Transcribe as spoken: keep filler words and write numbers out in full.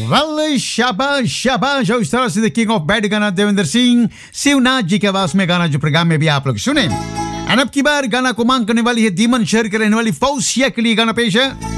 Well शाबाश शाबाश। और इस तरह से किंग ऑफ बैड गाना देवेंद्र सिंह शिवनाथ जी की आवाज में गाना जो प्रोग्राम में भी आप लोग सुने। एंड अब की बार गाना को मांग करने वाली है दीमन शहर के रहने वाली फौसिया के लिए गाना पेश है।